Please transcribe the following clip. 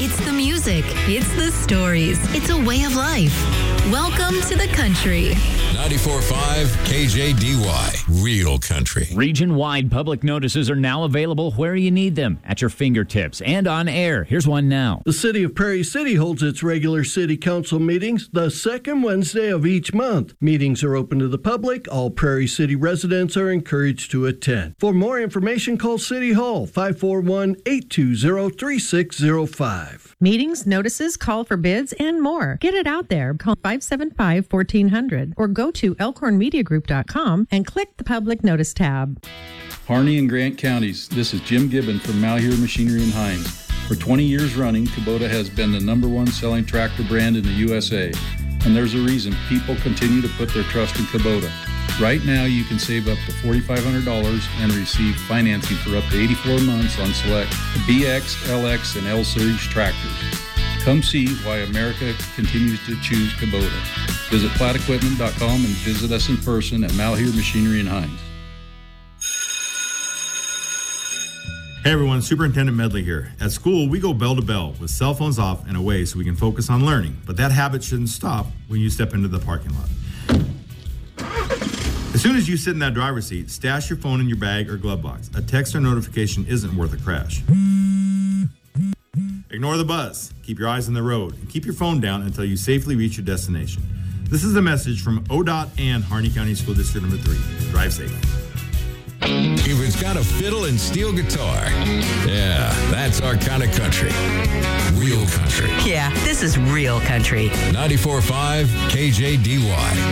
It's the music. It's the stories. It's a way of life. Welcome to the country. 94.5 KJDY, Real Country. Region-wide public notices are now available where you need them, at your fingertips and on air. Here's one now. The City of Prairie City holds its regular City Council meetings the second Wednesday of each month. Meetings are open to the public. All Prairie City residents are encouraged to attend. For more information, call City Hall, 541-820-3605. Meetings, notices, call for bids, and more. Get it out there. Call 575-1400 or go to elkhornmediagroup.com and click the Public Notice tab. Harney and Grant Counties, this is Jim Gibbon from Malheur Machinery and Hines. For 20 years running, Kubota has been the #1 selling tractor brand in the USA. And there's a reason people continue to put their trust in Kubota. Right now, you can save up to $4,500 and receive financing for up to 84 months on select BX, LX, and L Series tractors. Come see why America continues to choose Kubota. Visit plattequipment.com and visit us in person at Malheur Machinery and Hines. Hey everyone, Superintendent Medley here. At school, we go bell to bell with cell phones off and away so we can focus on learning. But that habit shouldn't stop when you step into the parking lot. As soon as you sit in that driver's seat, stash your phone in your bag or glove box. A text or notification isn't worth a crash. Ignore the buzz. Keep your eyes on the road and keep your phone down until you safely reach your destination. This is a message from ODOT and Harney County School District Number 3. Drive safe. If it's got a fiddle and steel guitar, yeah, that's our kind of country. Real Country. Yeah, this is Real Country. 94.5 KJDY.